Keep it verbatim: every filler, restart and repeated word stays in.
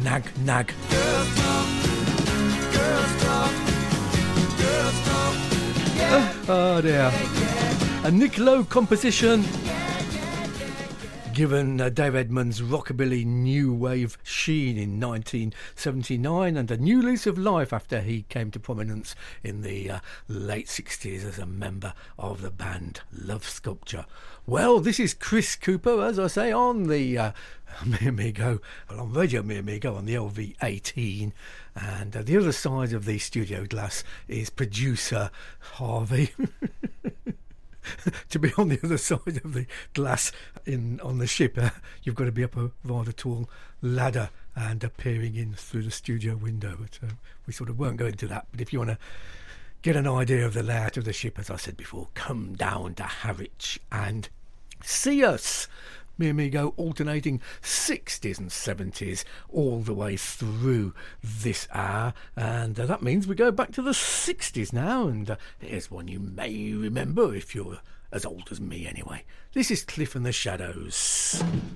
Nag, nag. Girls talk, girls talk, girls talk. Yeah, oh dear. yeah, yeah. A Nick Lowe composition. Given uh, Dave Edmunds' rockabilly new wave sheen in nineteen seventy-nine and a new lease of life after he came to prominence in the uh, late sixties as a member of the band Love Sculpture. Well, this is Chris Cooper, as I say, on the uh, Mi Amigo, well, on Radio Mi Amigo on the L V eighteen, and uh, the other side of the studio glass is producer Harvey. To be on the other side of the glass in on the ship, uh, you've got to be up a rather tall ladder and uh, peering in through the studio window. But uh, we sort of won't go into that. But if you want to get an idea of the layout of the ship, as I said before, come down to Harwich and see us. Mi Amigo alternating sixties and seventies all the way through this hour, and uh, that means we go back to the sixties now, and uh, here's one you may remember if you're as old as me anyway. This is Cliff and the Shadows.